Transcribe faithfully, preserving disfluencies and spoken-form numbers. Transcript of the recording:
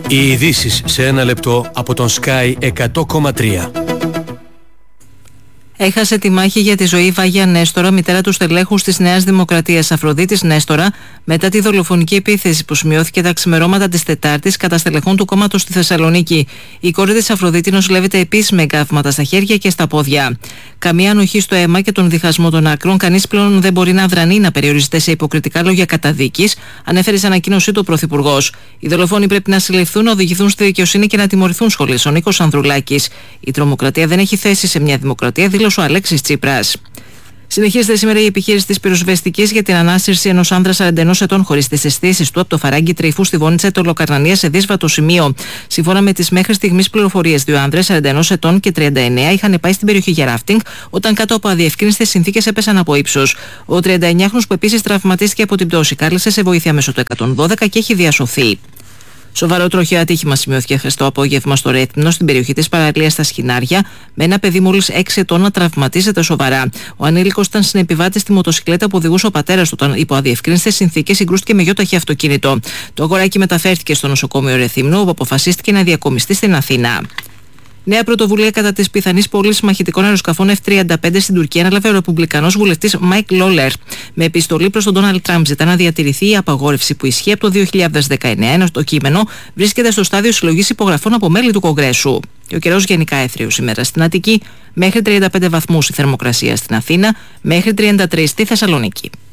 Οι ειδήσεις σε ένα λεπτό από τον Sky εκατό κόμμα τρία. Έχασε τη μάχη για τη ζωή η Βάγια Νέστορα, μητέρα του στελέχους της Νέας Δημοκρατίας Αφροδίτης Νέστορα, μετά τη δολοφονική επίθεση που σημειώθηκε τα ξημερώματα της Τετάρτης κατά στελεχών του κόμματος στη Θεσσαλονίκη. Η κόρη της Αφροδίτη νοσηλεύεται επίσης με εγκάβματα στα χέρια και στα πόδια. Καμία ανοχή στο αίμα και τον διχασμό των άκρων, κανείς πλέον δεν μπορεί να δρανεί να περιοριστεί σε υποκριτικά λόγια καταδίκης, ανέφερε σε ανακοίνωσή του ο Πρωθυπουργός. Οι δολοφόνοι πρέπει να συλληφθούν, να οδηγηθούν στη δικαιοσύνη και να τιμωρηθούν, σχολίασε ο Νίκος Ανδρουλάκης. Η τρομοκρατία δεν έχει θέση σε μια δημοκρατία, δήλωσε ο Αλέξης Τσίπρας. Συνεχίζεται σήμερα η επιχείρηση της πυροσβεστικής για την ανάσυρση ενός άνδρα σαράντα ενός ετών χωρίς τις αισθήσεις του από το Φαράγγι Τρυφού στη Βόνιτσα Ετωλοκαρνανία σε δύσβατο σημείο. Σύμφωνα με τις μέχρι στιγμής πληροφορίες, δύο άνδρες σαράντα ενός ετών και τριάντα εννέα είχαν πάει στην περιοχή για ράφτινγκ όταν κάτω από αδιευκρίνιστες συνθήκες έπεσαν από ύψος. Ο τριανταεννιάχρονος που επίσης τραυματίστηκε από την πτώση κάλεσε σε βοήθεια μέσω του εκατόν δώδεκα και έχει διασωθεί. Σοβαρό τροχαίο ατύχημα σημειώθηκε χθες το απόγευμα στο Ρέθυμνο, στην περιοχή της παραλίας στα Σχοινάρια, με ένα παιδί μόλις έξι ετών να τραυματίζεται σοβαρά. Ο ανήλικος ήταν συνεπιβάτης στη μοτοσυκλέτα που οδηγούσε ο πατέρας του, όταν υπό αδιευκρίνιστες συνθήκες συγκρούστηκε με γιοταχή αυτοκίνητο. Το αγοράκι μεταφέρθηκε στο νοσοκομείο Ρεθύμνου, όπου αποφασίστηκε να διακομιστεί στην Αθήνα. Νέα πρωτοβουλία κατά της πιθανής πώλησης μαχητικών αεροσκαφών εφ τριάντα πέντε στην Τουρκία ανέλαβε ο ρεπουμπλικανός βουλευτής Μάικ Λόλερ. Με επιστολή προς τον Ντόναλντ Τραμπ ζητά να διατηρηθεί η απαγόρευση που ισχύει από το δύο χιλιάδες δεκαεννέα, ενώ το κείμενο βρίσκεται στο στάδιο συλλογής υπογραφών από μέλη του Κογκρέσου. Ο καιρός γενικά έθριος σήμερα στην Αττική, μέχρι τριάντα πέντε βαθμούς η θερμοκρασία στην Αθήνα, μέχρι τριάντα τρεις στη Θεσσαλονίκη.